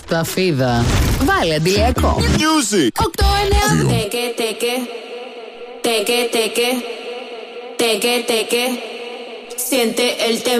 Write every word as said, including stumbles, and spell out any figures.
Το αφίδα. Βάλε αντιλιακό. Music. οκτώ εννιά. Τέκε, τέκε. Τέκε, τέκε. Τέκε, τέκε. Siente el temblor.